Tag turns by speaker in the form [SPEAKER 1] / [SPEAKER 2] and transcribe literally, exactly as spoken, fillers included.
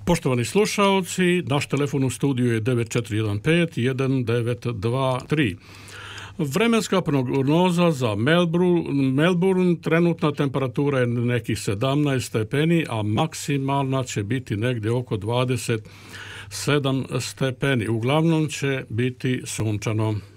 [SPEAKER 1] Poštovani slušaoci, naš telefon u studiju je devet četiri jedan pet jedan devet dva tri. Vremenska prognoza za Melbourne, Melbourne, trenutna temperatura je nekih sedamnaest stepeni, a maksimalna će biti negdje oko dvadeset sedam stepeni. Uglavnom će biti sunčano.